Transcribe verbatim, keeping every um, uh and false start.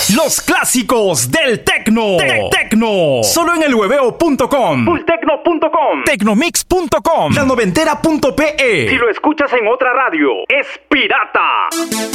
Los clásicos del tecno. Te- Tecno. Solo en el hueveo punto com. fulltecno punto com. Tecnomix punto com. La noventera punto pe. Si lo escuchas en otra radio, es pirata.